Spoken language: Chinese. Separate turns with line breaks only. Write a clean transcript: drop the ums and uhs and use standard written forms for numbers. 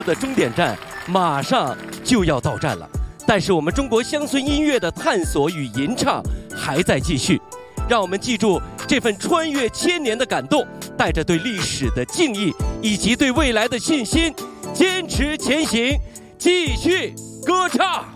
的终点站马上就要到站了，但是我们中国乡村音乐的探索与吟唱还在继续。让我们记住这份穿越千年的感动，带着对历史的敬意以及对未来的信心，坚持前行，继续歌唱。